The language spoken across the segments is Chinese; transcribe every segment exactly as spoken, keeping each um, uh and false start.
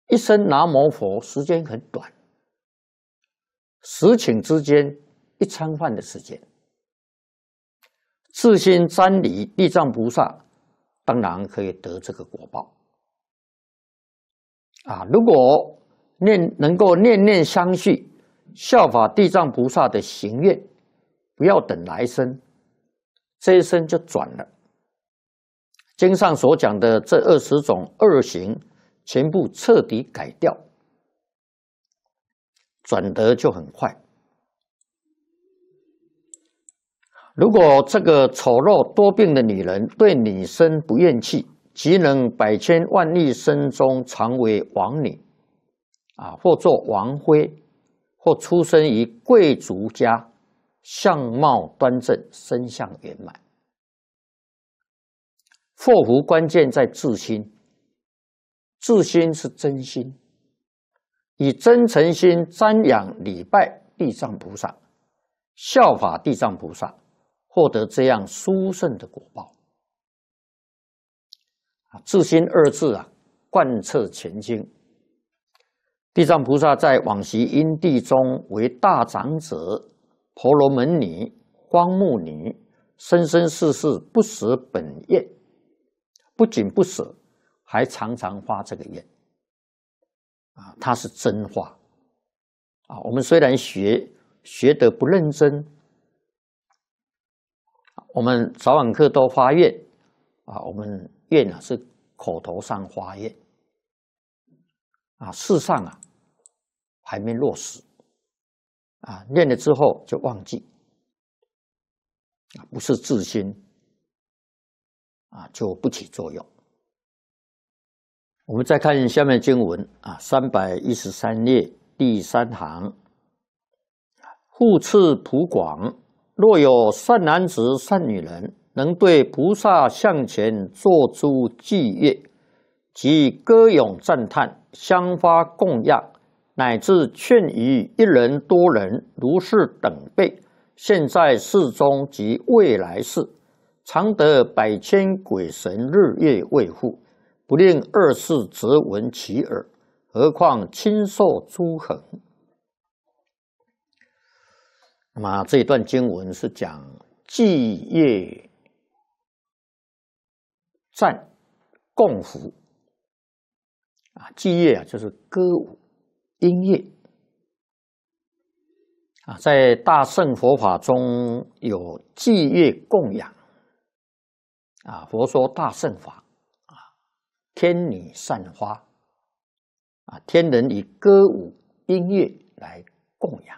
一声南无佛时间很短，十顷之间一餐饭的时间。自心瞻礼地藏菩萨，当然可以得这个果报。啊，如果念能够念念相续，效法地藏菩萨的行愿，不要等来生，这一生就转了。经上所讲的这二十种恶行，全部彻底改掉，转得就很快。如果这个丑陋多病的女人对女生不厌弃，即能百千万亿生中常为王女，啊，或做王妃，或出生于贵族家，相貌端正，身相圆满。祸福关键在自心，自心是真心，以真诚心瞻仰礼拜地藏菩萨，效法地藏菩萨，获得这样殊胜的果报。自心二字啊，贯彻全经。地藏菩萨在往昔因地中为大长者、婆罗门女、光目女，生生世世不舍本愿，不仅不舍，还常常发这个愿。啊，它是真话。啊，我们虽然学学得不认真，我们早晚课都发愿，啊，我们愿啊是口头上发愿，啊，事上啊还没落实，啊，念了之后就忘记，啊，不是自心，啊，就不起作用。我们再看下面经文啊，三百一十三页第三行，护持普广，若有善男子、善女人，能对菩萨像前作诸伎乐，及歌咏赞叹，香花供养，乃至劝喻一人多人，如是等辈，现在世中及未来世，常得百千鬼神日夜卫护，不令二世则闻其耳，何况亲受诸恒。那么这一段经文是讲伎乐赞供福啊，伎乐啊就是歌舞音乐啊，在大乘佛法中有伎乐供养啊，佛说大乘法啊，天女散花啊，天人以歌舞音乐来供养。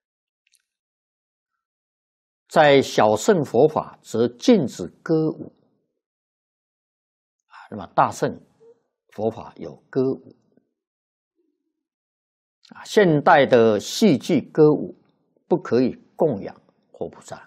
在小乘佛法则禁止歌舞，啊，那么大乘佛法有歌舞，啊，现代的戏剧歌舞不可以供养活菩萨，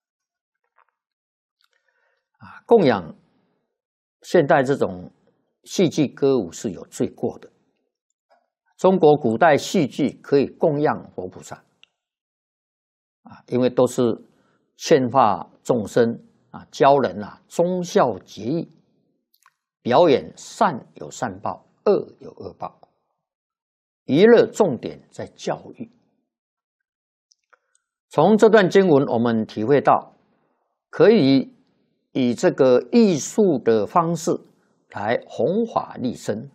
啊，供养现代这种戏剧歌舞是有罪过的。中国古代戏剧可以供养活菩萨，啊，因为都是劝化众生啊，教人啊忠孝节义，表演善有善报，恶有恶报，娱乐重点在教育。从这段经文，我们体会到，可以以这个艺术的方式来弘法利生。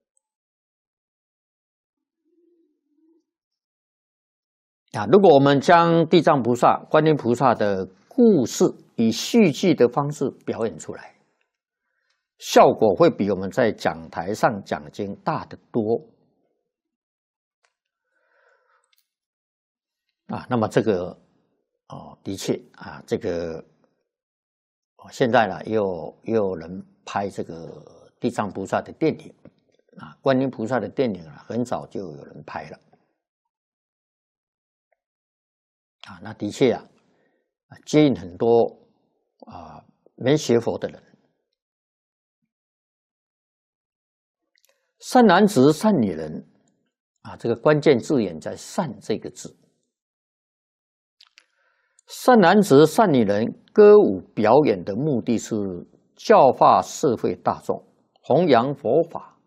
啊，如果我们将地藏菩萨、观音菩萨的故事以戏剧的方式表演出来，效果会比我们在讲台上讲经大得多。啊，那么这个哦，的确啊，这个哦，现在呢，也有也有人拍这个地藏菩萨的电影啊，观音菩萨的电影啊，很早就有人拍了。啊，那的确啊，接引很多啊没学佛的人。善男子、善女人啊，这个关键字眼在“善”这个字。善男子、善女人歌舞表演的目的是教化社会大众，弘扬佛法，